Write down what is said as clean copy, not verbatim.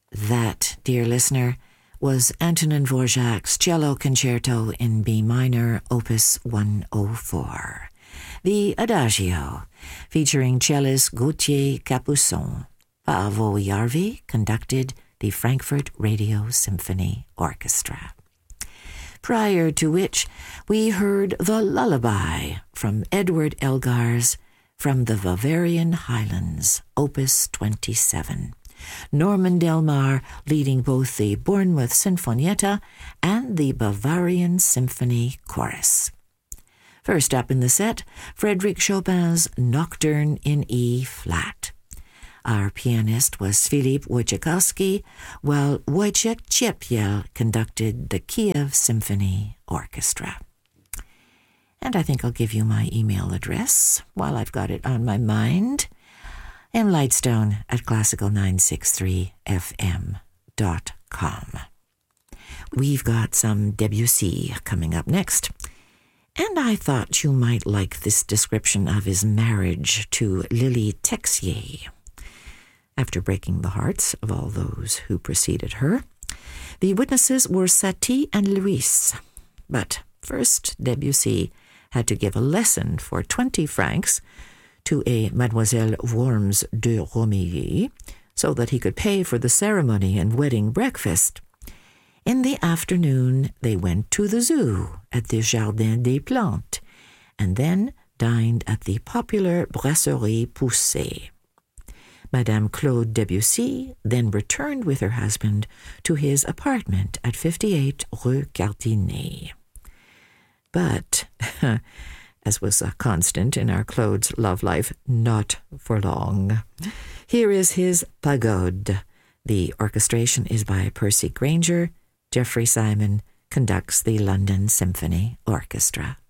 That, dear listener, was Antonin Dvorak's Cello Concerto in B minor, Opus 104. The Adagio, featuring cellist Gauthier Capuçon. Paavo Järvi conducted the Frankfurt Radio Symphony Orchestra. Prior to which, we heard The Lullaby from Edward Elgar's From the Bavarian Highlands, Opus 27. Norman Delmar leading both the Bournemouth Sinfonietta and the Bavarian Symphony Chorus. First up in the set, Frédéric Chopin's Nocturne in E-flat. Our pianist was Philippe Wojciechowski, while Wojciech Ciepiel conducted the Kiev Symphony Orchestra. And I think I'll give you my email address while I've got it on my mind. mlightstone@classical963fm.com. We've got some Debussy coming up next. And I thought you might like this description of his marriage to Lily Texier. After breaking the hearts of all those who preceded her, the witnesses were Satie and Louis. But first, Debussy had to give a lesson for 20 francs to a Mademoiselle Worms de Romilly so that he could pay for the ceremony and wedding breakfast. In the afternoon, they went to the zoo at the Jardin des Plantes and then dined at the popular Brasserie Poussée. Madame Claude Debussy then returned with her husband to his apartment at 58 Rue Cardinet. But, as was a constant in our Claude's love life, not for long. Here is his Pagode. The orchestration is by Percy Grainger. Geoffrey Simon conducts the London Symphony Orchestra.